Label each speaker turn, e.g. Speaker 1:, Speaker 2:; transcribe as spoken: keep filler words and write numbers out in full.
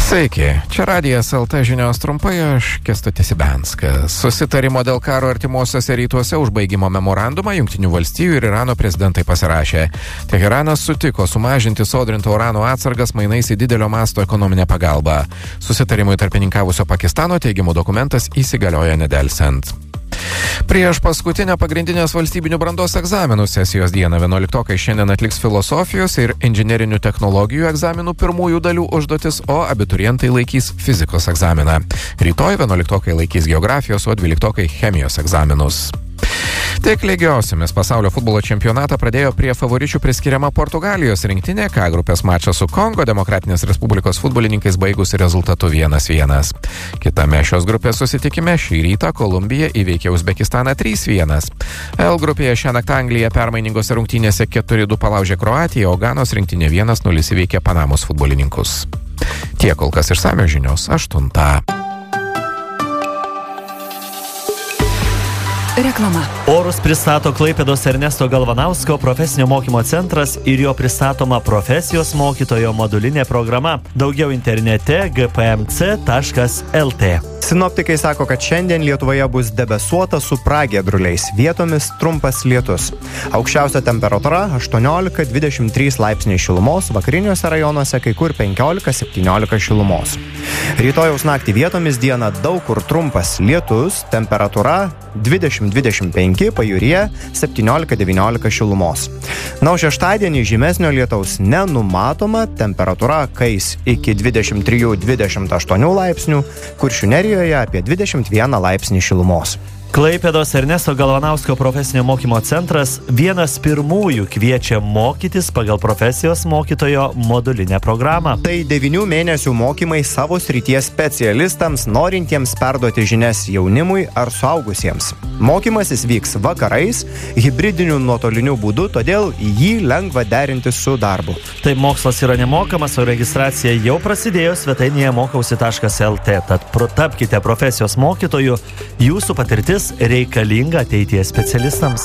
Speaker 1: Sveiki, čia Radijas el te žinios trumpai, aš Kęstutis Ibenskas. Susitarimo dėl karo artimuosiuose rytuose užbaigimo memorandumą Jungtinių valstijų ir Irano prezidentai pasirašė. Teheranas sutiko sumažinti sodrinto urano atsargas mainais į didelio masto ekonominę pagalbą. Susitarimui tarpininkavusio Pakistano teigiamų dokumentas įsigalioja nedelsiant. Prieš paskutinę pagrindinės valstybinių brandos egzaminų sesijos dieną vienuoliktokai šiandien atliks filosofijos ir inžinerinių technologijų egzaminų pirmųjų dalių užduotis, o abiturientai laikys fizikos egzaminą. Rytoj vienuoliktokai laikys geografijos, o dvyliktokai chemijos egzaminus. Tiek lygiausiamis pasaulio futbolo čempionatą pradėjo prie favoričių priskiriama Portugalijos rinktinė, K grupės mačą su Kongo Demokratinės Respublikos futbolininkais baigusi rezultatu vienas vienas. Kitame šios grupės susitikime šį rytą Kolumbija įveikė Uzbekistaną trys vienas. L grupėje šiąnakt Anglija permainingose rungtynėse keturi du palaužė Kroatiją, o Ganos rinktinė vienas nulis įveikė Panamos futbolininkus. Tiek kol kas išsamios žinios aštuntą.
Speaker 2: Reklama. Orus pristato Klaipėdos Ernesto Galvanausko profesinio mokymo centras ir jo pristatoma profesijos mokytojo modulinė programa. Daugiau internete g p m c taškas l t.
Speaker 3: Sinoptikai sako, kad šiandien Lietuvoje bus debesuota su pragiedruliais, vietomis trumpas lietus. Aukščiausia temperatūra aštuoniolika dvidešimt trys laipsniai šilumos, vakariniuose rajonuose kai kur penkiolika septyniolika šilumos. Rytojaus naktį vietomis dieną daug kur trumpas lietus, temperatūra dvidešimt dvidešimt penki, pajūryje septyniolika devyniolika šilumos. Na, o šeštadienį žymesnio lietaus nenumatoma, temperatūra kais iki dvidešimt trijų dvidešimt aštuonių laipsnių, Kuršių Nerijoje apie dvidešimt vieną laipsnį šilumos.
Speaker 2: Klaipėdos Ernesto Galvanausko profesinio mokymo centras vienas pirmųjų kviečia mokytis pagal profesijos mokytojo modulinę programą.
Speaker 3: Tai devynių mėnesių mokymai savo srities specialistams, norintiems perduoti žinias jaunimui ar suaugusiems. Mokymasis vyks vakarais, hibridiniu nuotoliniu būdu, todėl jį lengva derinti su darbu.
Speaker 2: Tai mokslas yra nemokamas, o registracija jau prasidėjo svetainėje mokausi taškas l t. Tad tapkite profesijos mokytoju, jūsų patirtis reikalinga ateities specialistams.